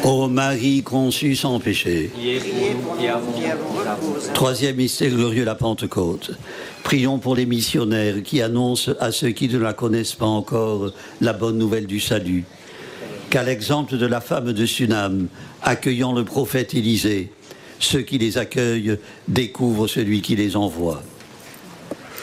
Ô Marie conçue sans péché. Priez pour nous qui avons recours. Troisième mystère glorieux, la Pentecôte. Prions pour les missionnaires qui annoncent à ceux qui ne la connaissent pas encore la bonne nouvelle du salut. Qu'à l'exemple de la femme de Sunam, accueillant le prophète Élisée, ceux qui les accueillent découvrent celui qui les envoie.